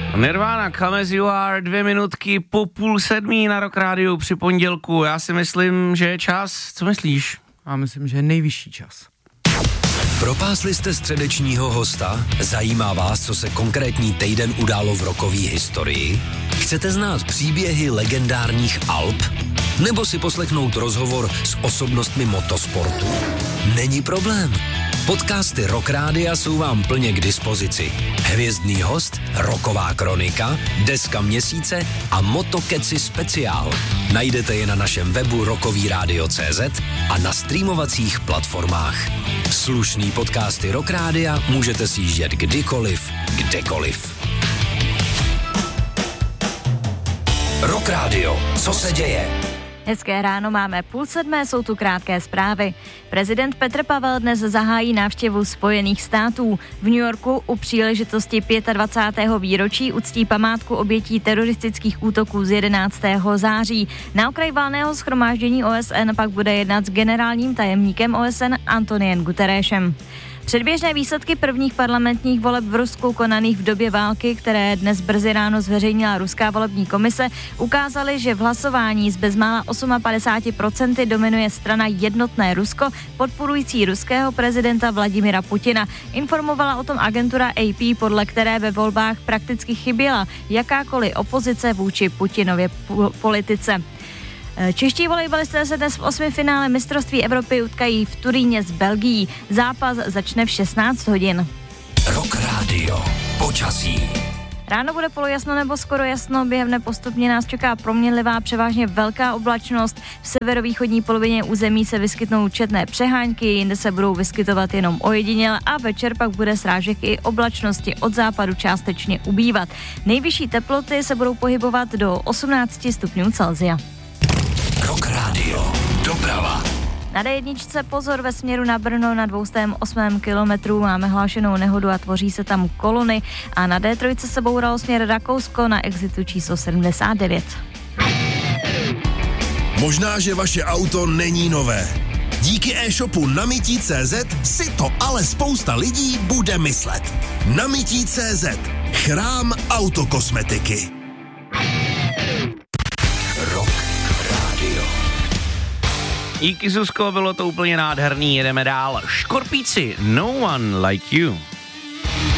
Nirvana, Come As You Are, 2 minutky po 6:30 na Rock Rádiu při pondělku. Já si myslím, že je čas. Co myslíš? Já myslím, že je nejvyšší čas. Propásli jste středečního hosta? Zajímá vás, co se konkrétní týden událo v rockové historii? Chcete znát příběhy legendárních alb? Nebo si poslechnout rozhovor s osobnostmi motosportu? Není problém. Podcasty Rock Rádia jsou vám plně k dispozici. Hvězdný host, rocková kronika, deska měsíce a Motokeci speciál. Najdete je na našem webu rockovyradio.cz a na streamovacích platformách. Slušný podcasty Rock Rádia můžete si jíždět kdykoliv, kdekoliv. Rock Radio, co se děje? Hezké ráno, máme 6:30, jsou tu krátké zprávy. Prezident Petr Pavel dnes zahájí návštěvu Spojených států. V New Yorku u příležitosti 25. výročí uctí památku obětí teroristických útoků z 11. září. Na okraj valného shromáždění OSN pak bude jednat s generálním tajemníkem OSN Antoniem Guterresem. Předběžné výsledky prvních parlamentních voleb v Rusku konaných v době války, které dnes brzy ráno zveřejnila ruská volební komise, ukázaly, že v hlasování z bezmála 58% dominuje strana Jednotné Rusko, podporující ruského prezidenta Vladimira Putina. Informovala o tom agentura AP, podle které ve volbách prakticky chyběla jakákoliv opozice vůči Putinově politice. Čeští volejbalisté se dnes v 8. finále mistrovství Evropy utkají v Turíně s Belgií. Zápas začne v 16 hodin. Rock Radio, počasí. Ráno bude polojasno nebo skoro jasno, během dne postupně nás čeká proměnlivá, převážně velká oblačnost. V severovýchodní polovině území se vyskytnou četné přehánky, jinde se budou vyskytovat jenom ojediněle a večer pak bude srážek i oblačnosti od západu částečně ubývat. Nejvyšší teploty se budou pohybovat do 18 stupňů Celsia. Rock Radio, doprava. Na D1 pozor ve směru na Brno na 208. kilometru máme hlášenou nehodu a tvoří se tam kolony a na D3 se bouralo směr Rakousko na exitu číslo 79. Možná, že vaše auto není nové. Díky e-shopu namití.cz si to ale spousta lidí bude myslet. Namití.cz. Chrám autokosmetiky. Díky, Zuzko, bylo to úplně nádherný, jedeme dál. Škorpíci, No One Like You.